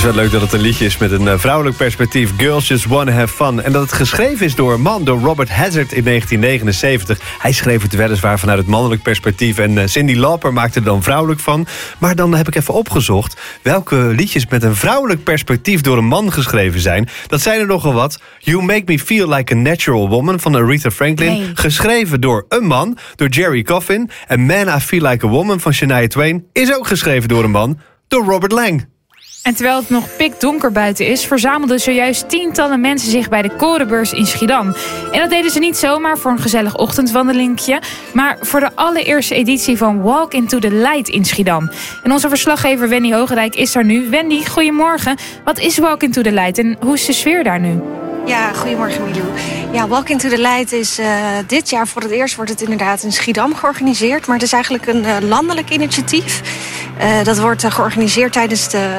is wel leuk dat het een liedje is met een vrouwelijk perspectief. Girls Just Wanna Have Fun. En dat het geschreven is door een man, door Robert Hazard in 1979. Hij schreef het weliswaar vanuit het mannelijk perspectief. En Cyndi Lauper maakte er dan vrouwelijk van. Maar dan heb ik even opgezocht welke liedjes met een vrouwelijk perspectief door een man geschreven zijn. Dat zijn er nogal wat. You Make Me Feel Like a Natural Woman van Aretha Franklin. Nee. Geschreven door een man, door Jerry Coffin. En Man, I Feel Like a Woman van Shania Twain is ook geschreven door een man, door Robert Lang. En terwijl het nog pikdonker buiten is, verzamelden zojuist tientallen mensen zich bij de Korenbeurs in Schiedam. En dat deden ze niet zomaar voor een gezellig ochtendwandelingetje, maar voor de allereerste editie van Walk Into the Light in Schiedam. En onze verslaggever Wendy Hogerijk is daar nu. Wendy, goedemorgen. Wat is Walk Into the Light en hoe is de sfeer daar nu? Ja, goedemorgen Milou. Ja, Walk Into the Light is dit jaar voor het eerst wordt het inderdaad in Schiedam georganiseerd. Maar het is eigenlijk een landelijk initiatief. Dat wordt georganiseerd tijdens de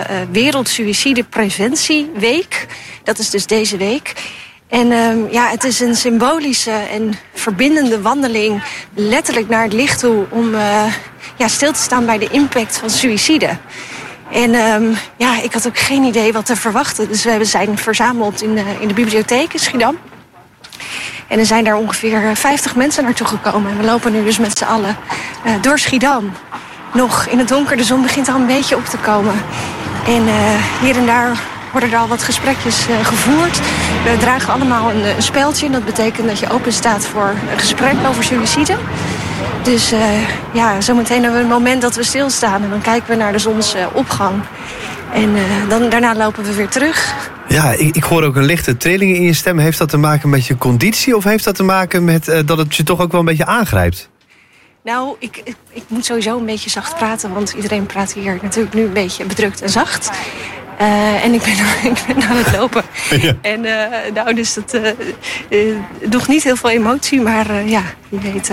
Wereldsuïcidepreventieweek. Dat is dus deze week. En het is een symbolische en verbindende wandeling letterlijk naar het licht toe om stil te staan bij de impact van suïcide. En ik had ook geen idee wat te verwachten. Dus we zijn verzameld in de bibliotheek in Schiedam. En er zijn daar ongeveer 50 mensen naartoe gekomen. En we lopen nu dus met z'n allen door Schiedam. Nog in het donker, de zon begint al een beetje op te komen. En hier en daar worden er al wat gesprekjes gevoerd. We dragen allemaal een speldje. En dat betekent dat je open staat voor een gesprek over suïcide. Dus zometeen hebben we een moment dat we stilstaan. En dan kijken we naar de zonsopgang. En daarna lopen we weer terug. Ja, ik hoor ook een lichte trilling in je stem. Heeft dat te maken met je conditie? Of heeft dat te maken met dat het je toch ook wel een beetje aangrijpt? Nou, ik moet sowieso een beetje zacht praten. Want iedereen praat hier natuurlijk nu een beetje bedrukt en zacht. En ik ben aan het lopen. Ja. En dus dat doet niet heel veel emotie. Maar je weet...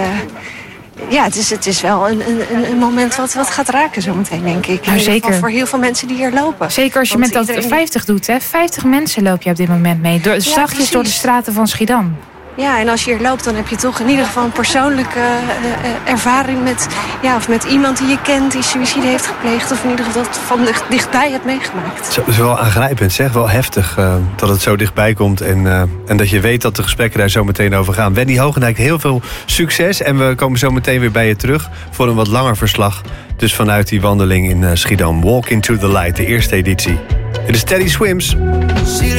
het is wel een moment wat gaat raken zometeen, denk ik. Nou, zeker. Voor heel veel mensen die hier lopen. Zeker als je met dat 50 doet, hè? 50 mensen loop je op dit moment mee. Zachtjes door de straten van Schiedam. Ja, en als je hier loopt, dan heb je toch in ieder geval een persoonlijke ervaring met iemand die je kent, die suïcide heeft gepleegd. Of in ieder geval dat van dichtbij hebt meegemaakt. Het is wel aangrijpend, zeg. Wel heftig dat het zo dichtbij komt. En dat je weet dat de gesprekken daar zo meteen over gaan. Wendy Hogendijk, heel veel succes. En we komen zo meteen weer bij je terug voor een wat langer verslag. Dus vanuit die wandeling in Schiedam. Walk Into the Light, de eerste editie. Dit is Teddy Swims.